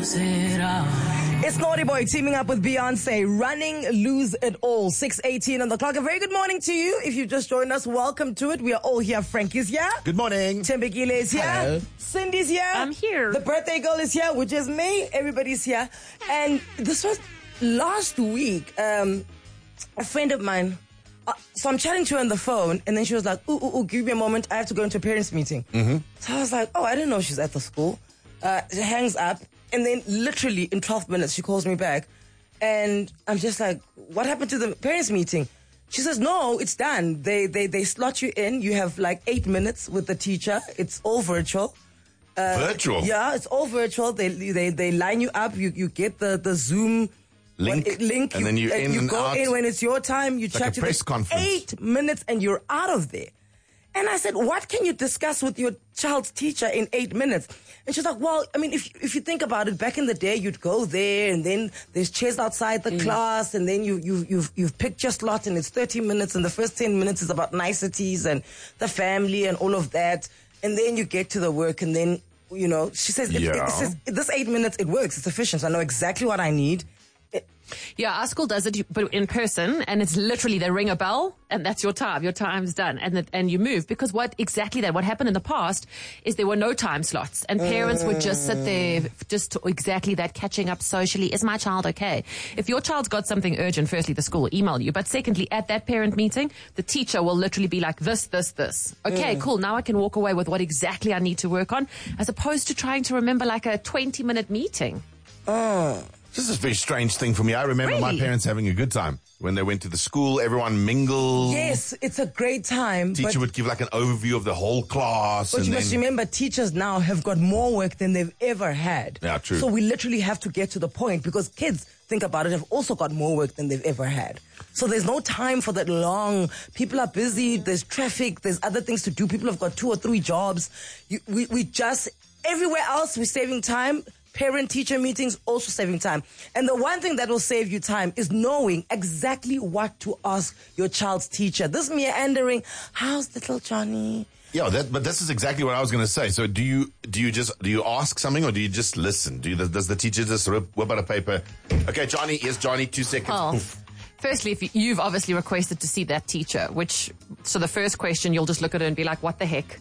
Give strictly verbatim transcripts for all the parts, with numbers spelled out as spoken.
It's Naughty Boy teaming up with Beyonce, Running, Lose It All. six eighteen on the clock. A very good morning to you. If you've just joined us, welcome to it. We are all here. Frankie's here. Good morning. Tembekile is here. Hello. Cindy's here. I'm here. The birthday girl is here, which is me. Everybody's here. And this was last week. Um, a friend of mine, uh, so I'm chatting to her on the phone, and then she was like, ooh, ooh, ooh, give me a moment. I have to go into a parents' meeting. Mm-hmm. So I was like, oh, I didn't know she's at the school. Uh, she hangs up. And then literally in twelve minutes, she calls me back. And I'm just like, what happened to the parents meeting? She says, no, it's done. They they they slot you in. You have like eight minutes with the teacher. It's all virtual. Uh, virtual? Yeah, it's all virtual. They they they line you up. You you get the, the Zoom link. When, link. And you, then you in you and go out. in when it's your time. You Like chat a to press them. conference. Eight minutes and you're out of there. And I said, what can you discuss with your child's teacher in eight minutes? And she's like, well, I mean, if if you think about it, back in the day, you'd go there and then there's chairs outside the mm. class and then you, you, you've, you've picked your slot and it's thirty minutes and the first ten minutes is about niceties and the family and all of that. And then you get to the work and then, you know, she says, it, yeah. it, it says this eight minutes, it works. It's efficient. So I know exactly what I need. It, Yeah, our school does it, but in person, and it's literally they ring a bell, and that's your time. Your time's done, and the, and you move. Because what exactly that? What happened in the past is there were no time slots, and parents would just sit there, just to exactly that, catching up socially. Is my child okay? If your child's got something urgent, firstly, the school will email you, but secondly, at that parent meeting, the teacher will literally be like, this, this, this. Okay, mm. cool. Now I can walk away with what exactly I need to work on, as opposed to trying to remember like a twenty-minute meeting. Oh. This is a very strange thing for me. I remember Really? my parents having a good time. When they went to the school, everyone mingled. Yes, it's a great time. Teacher would give like an overview of the whole class. But and you then, must remember, teachers now have got more work than they've ever had. Yeah, true. So we literally have to get to the point because kids, think about it, have also got more work than they've ever had. So there's no time for that long. People are busy. There's traffic. There's other things to do. People have got two or three jobs. You, we, we just, everywhere else, we're saving time. Parent-teacher meetings, also saving time. And the one thing that will save you time is knowing exactly what to ask your child's teacher. This meandering, how's little Johnny? Yeah, that, but this is exactly what I was going to say. So do you do you just do you ask something or do you just listen? Do you, does the teacher just rip, whip out a paper? Okay, Johnny, yes, Johnny, two seconds. Oh. Poof. Firstly, if you've obviously requested to see that teacher, which, so the first question, you'll just look at her and be like, what the heck?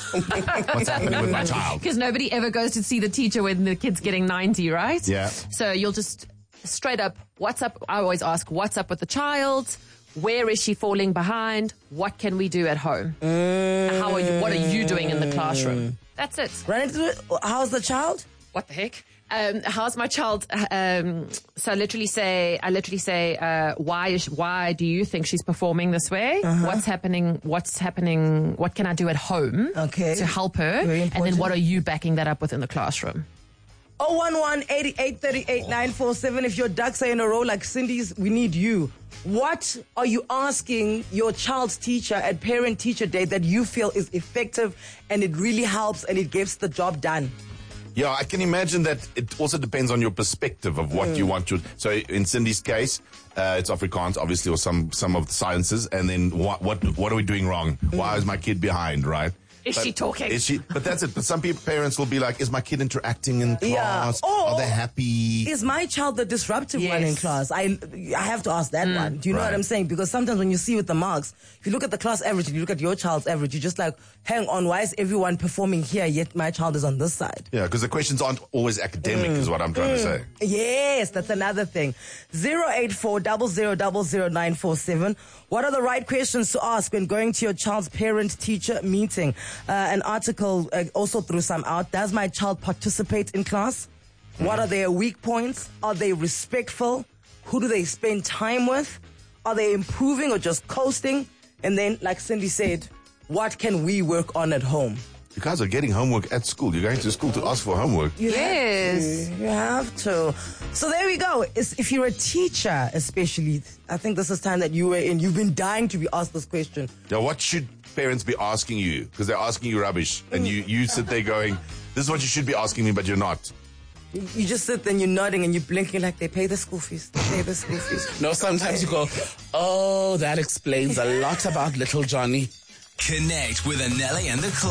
What's happening with my child? Because nobody ever goes to see the teacher when the kid's getting ninety, right? Yeah. So you'll just straight up, what's up? I always ask, what's up with the child? Where is she falling behind? What can we do at home? Mm. How are you, what are you doing in the classroom? That's it. Run into it. How's the child? What the heck? Um, how's my child? Um, so I literally say, I literally say, uh, why is, why do you think she's performing this way? Uh-huh. What's happening? What's happening? What can I do at home okay. to help her? Very important. And then what are you backing that up with in the classroom? oh one one, eight eight three eight, nine four seven. If your ducks are in a row like Cindy's, we need you. What are you asking your child's teacher at parent-teacher day that you feel is effective and it really helps and it gets the job done? Yeah, I can imagine that it also depends on your perspective of what mm. you want to. So in Cindy's case, uh, it's Afrikaans, obviously, or some some of the sciences. And then what what what are we doing wrong? Mm. Why is my kid behind? Right? Is but she talking? Is she? But that's it. But some people, parents will be like, "Is my kid interacting in class? Yeah. Or are they happy? Is my child the disruptive yes. one in class?" I I have to ask that mm. one. Do you know right. what I'm saying? Because sometimes when you see with the marks, if you look at the class average and you look at your child's average, you're just like, "Hang on, why is everyone performing here yet my child is on this side?" Yeah, because the questions aren't always academic, mm. is what I'm trying mm. to say. Yes, that's another thing. Zero eight four double zero double zero nine four seven. What are the right questions to ask when going to your child's parent-teacher meeting? Uh, an article uh, also threw some out. Does my child participate in class? Mm. What are their weak points? Are they respectful? Who do they spend time with? Are they improving or just coasting? And then, like Cindy said, what can we work on at home? You guys are getting homework at school. You're going to school to ask for homework. You yes. Have to. You have to. So there we go. It's, if you're a teacher, especially, I think this is time that you were in. You've been dying to be asked this question. Now, what should parents be asking you? Because they're asking you rubbish. And you, you sit there going, this is what you should be asking me, but you're not. You, you just sit there and you're nodding and you're blinking like they pay the school fees. They pay the school fees. No, sometimes you go, oh, that explains a lot about little Johnny. Connect with Anelli and the Club.